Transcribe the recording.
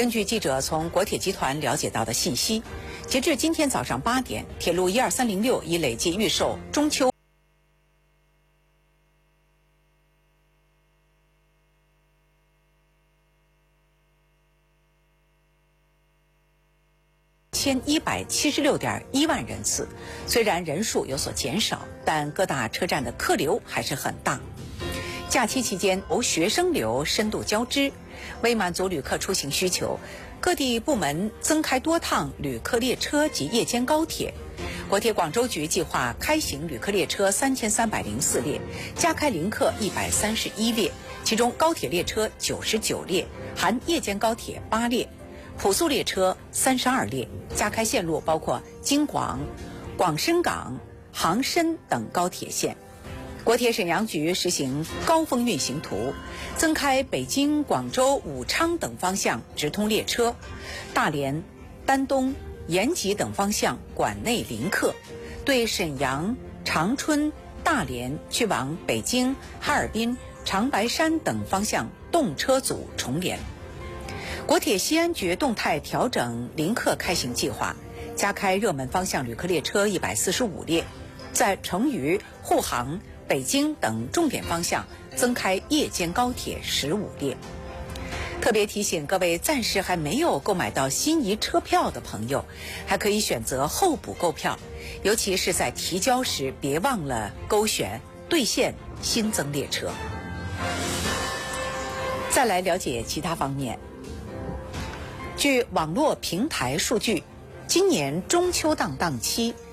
根据记者从国铁集团了解到的信息，截至今天早上8点，铁路12306已累计预售中秋1176.1万人次。虽然人数有所减少，但各大车站的客流还是很大。假期期间，学生流深度交织，为满足旅客出行需求，各地部门增开多趟旅客列车及夜间高铁。国铁广州局计划开行旅客列车3304列，加开临客131列，其中高铁列车99列，含夜间高铁8列，普速列车32列，加开线路包括京广、广深港、杭深等高铁线。国铁沈阳局实行高峰运行图，增开北京、广州、武昌等方向直通列车，大连、丹东、延吉等方向管内临客，对沈阳、长春、大连去往北京、哈尔滨、长白山等方向动车组重联。国铁西安局动态调整临客开行计划，加开热门方向旅客列车145列，在成渝、沪杭、北京等重点方向增开夜间高铁15列。特别提醒各位暂时还没有购买到心仪车票的朋友，还可以选择候补购票，尤其是在提交时别忘了勾选兑现新增列车。再来了解其他方面。据网络平台数据，今年中秋档档期